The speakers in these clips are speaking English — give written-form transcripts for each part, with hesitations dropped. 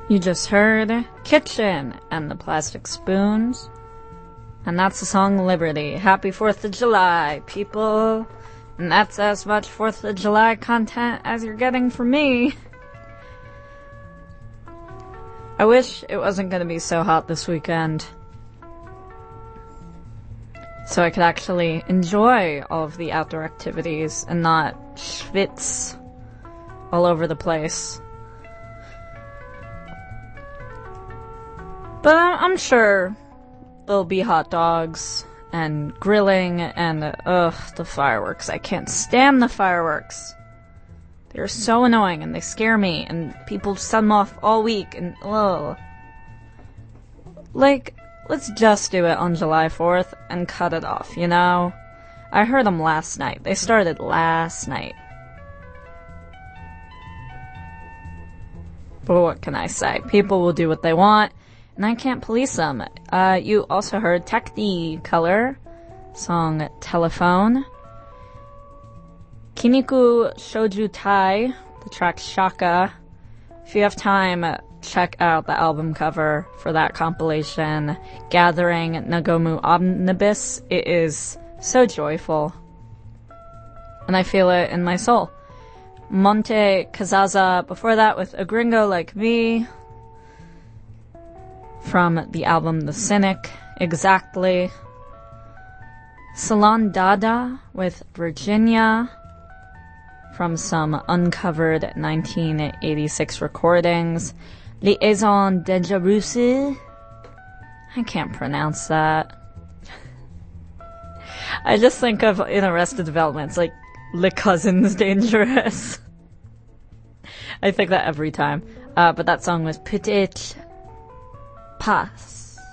You just heard Kitchen and the Plastic Spoons. And that's the song Liberty. Happy 4th of July, people. And that's as much 4th of July content as you're getting from me. I wish it wasn't going to be so hot this weekend, so I could actually enjoy all of the outdoor activities and not schwitz all over the place. But I'm sure there'll be hot dogs and grilling and, the fireworks. I can't stand the fireworks. They're so annoying and they scare me, and people set them off all week, and like, let's just do it on July 4th and cut it off, you know? I heard them last night. They started last night. But what can I say? People will do what they want, and I can't police them. You also heard Technicolor, song Telephone. Kiniku Shouju Tai, the track Shaka. If you have time, check out the album cover for that compilation, Gathering Nagomu Omnibus. It is so joyful, and I feel it in my soul. Monte Kazaza, before that with A Gringo Like Me, from the album The Cynic, Exactly. Salon Dada with Virginia, from some uncovered 1986 recordings. Liaison Dangereuse. I can't pronounce that. I just think of, in Arrested Development, it's like, Le Cousin's Dangerous. I think that every time. But that song was Petite Passe.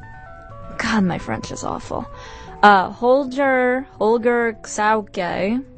God, my French is awful. Holger Xauke